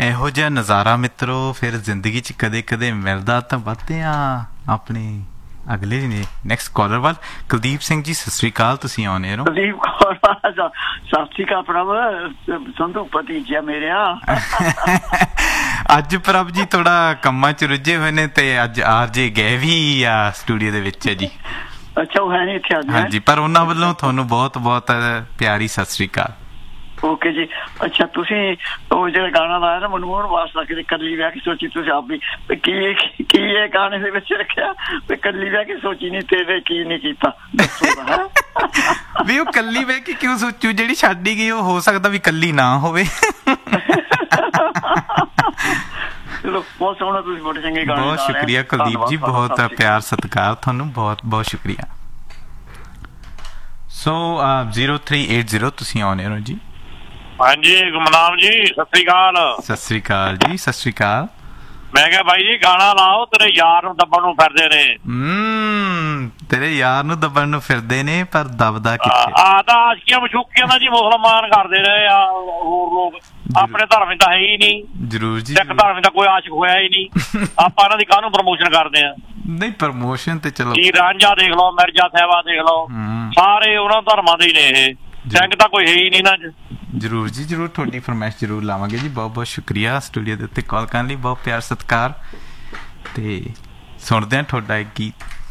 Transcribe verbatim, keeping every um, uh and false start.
ਇਹੋ ਜਿਹਾ ਨਜ਼ਾਰਾ ਮਿੱਤਰੋ ਫਿਰ ਜ਼ਿੰਦਗੀ 'ਚ ਕਦੇ ਕਦੇ ਮਿਲਦਾ ਤਾਂ ਵੱਧਦੇ ਆ। ਆਪਣੇ ਅਗਲੇ ਨੇ ਨੈਕਸਟ ਕਾਲਰ ਵੱਲ ਕੁਲਦੀਪ ਸਿੰਘ ਜੀ, ਸਤਿ ਸ਼੍ਰੀ ਅਕਾਲ, ਤੁਸੀਂ ਆਉਣੇ ਹੋ। ਕੁਲਦੀਪ ਕੌਰ ਸਤਿ ਸ਼੍ਰੀ ਅਕਾਲ ਪ੍ਰਭ, ਸੰਧੂ ਭਤੀਜਾ ਮੇਰਿਆ। ਅੱਜ ਪ੍ਰਭ ਜੀ ਥੋੜਾ ਕੰਮਾਂ 'ਚ ਰੁੱਝੇ ਹੋਏ ਨੇ ਤੇ ਅੱਜ ਆਰ ਜੇ ਗਏ ਵੀ ਆ ਸਟੂਡੀਓ ਦੇ ਵਿੱਚ ਜੀ। ਅੱਛਾ, ਉਹ ਹੈ ਨੀ ਇੱਥੇ ਅੱਜ? ਹਾਂਜੀ, ਪਰ ਉਹਨਾਂ ਵੱਲੋਂ ਤੁਹਾਨੂੰ ਬਹੁਤ ਬਹੁਤ ਪਿਆਰੀ ਸਤਿ ਸ਼੍ਰੀ ਅਕਾਲ। ਓਕੇ ਜੀ। ਅੱਛਾ, ਤੁਸੀਂ ਉਹ ਜਿਹੜਾ ਗਾਣਾ ਲਾਇਆ ਨਾ ਮੈਨੂੰ ਹੋਰ ਵਾਸਤਾ ਕਿ ਕੱਲੀ ਬਹਿ ਕੇ ਸੋਚੀ, ਤੁਸੀਂ ਆਪ ਵੀ ਕੀ ਕੀ ਇਹ ਗਾਣੇ ਦੇ ਵਿੱਚ ਰੱਖਿਆ ਵੀ ਕੱਲੀ ਬਹਿ ਕੇ ਸੋਚੀ ਨਹੀਂ ਤੇ ਕੀ ਨਹੀਂ ਕੀਤਾ ਵੀ ਉਹ ਕੱਲੀ ਬਹਿ ਕੇ ਕਿਉਂ ਸੋਚੂ, ਜਿਹੜੀ ਛੱਡੀ ਗਈ ਉਹ ਹੋ ਸਕਦਾ ਵੀ ਕੱਲੀ ਨਾ ਹੋਵੇ। ਚਲੋ, ਬਹੁਤ ਸੋਹਣਾ, ਤੁਸੀਂ ਬੜੇ ਚੰਗੇ ਗਾਣੇ। ਬਹੁਤ ਸ਼ੁਕਰੀਆ ਕੁਲਦੀਪ ਜੀ, ਬਹੁਤ ਪਿਆਰ ਸਤਿਕਾਰ ਤੁਹਾਨੂੰ, ਬਹੁਤ ਬਹੁਤ ਸ਼ੁਕਰੀਆ। ਸੋ ਜ਼ੀਰੋ ਥ੍ਰੀ ਏਟ ਜ਼ੀਰੋ ਤੁਸੀਂ ਆਉਣੇ ਹੋ ਜੀ। ਹਾਂਜੀ ਗੁਮਨਾਮ ਜੀ, ਸਤਿ ਸ੍ਰੀ ਅਕਾਲ। ਸਤਿ ਸ੍ਰੀ ਅਕਾਲ ਜੀ, ਸਤਿ ਸ੍ਰੀ ਅਕਾਲ। ਮੈਂ ਕਿਹਾ ਬਾਈ ਜੀ ਗਾਣਾ ਲਾਓ, ਤੇਰੇ ਯਾਰ ਨੂੰ ਦੱਬਣ ਨੂੰ ਫਿਰਦੇ ਨੇ। ਹਮ ਤੇਰੇ ਯਾਰ ਨੂੰ ਦੱਬਣ ਨੂੰ ਫਿਰਦੇ ਨੇ, ਪਰ ਦਬਦਾ ਕਿੱਥੇ? ਆ ਤਾਂ ਆਸ਼ਕੀਆਂ ਮਸ਼ੂਕੀਆਂ ਦਾ ਜੀ ਮੁਸਲਮਾਨ ਕਰਦੇ ਰਹੇ ਆ ਹੋਰ ਲੋਕ, ਆਪਣੇ ਧਰਮ ਤਾਂ ਹੈ ਹੀ ਨਹੀਂ। ਜਰੂਰ ਜੀ, ਸਿੱਖ ਧਰਮ ਦਾ ਕੋਈ ਆਸ਼ਕ ਹੋਇਆ ਹੀ ਨਹੀਂ। ਆਪਾਂ ਇਹਨਾਂ ਦੀ ਕਾਹਨੂੰ ਪ੍ਰਮੋਸ਼ਨ ਕਰਦੇ ਆ? ਨਹੀਂ, ਪ੍ਰਮੋਸ਼ਨ ਤੇ ਚਲੋ, ਕੀ ਰਾਂਝਾ ਦੇਖ ਲਓ, ਮਿਰਜ਼ਾ ਸਾਹਿਬਾ ਦੇਖ ਲਓ, ਸਾਰੇ ਉਹਨਾਂ ਧਰਮਾਂ ਦੇ ਹੀ ਨੇ ਇਹ। ਸਿੰਘ ਤਾਂ ਕੋਈ ਹੈ ਹੀ ਨਹੀਂ ਇਹਨਾਂ 'ਚ। ਜਰੂਰ ਜੀ ਜਰੂਰ, ਤੁਹਾਡੀ ਫਰਮਾਇਸ਼ ਜਰੂਰ ਲਾਵਾਂਗੇ ਜੀ। ਬਹੁਤ ਬਹੁਤ ਸ਼ੁਕਰੀਆ ਸਟੂਡੀਓ ਦੇ ਉੱਤੇ ਕਾਲ ਕਰਨ ਲਈ, ਬਹੁਤ ਪਿਆਰ ਸਤਿਕਾਰ। ਤੇ ਸੁਣਦੇ ਹਾਂ ਤੁਹਾਡਾ ਇੱਕ ਗੀਤ।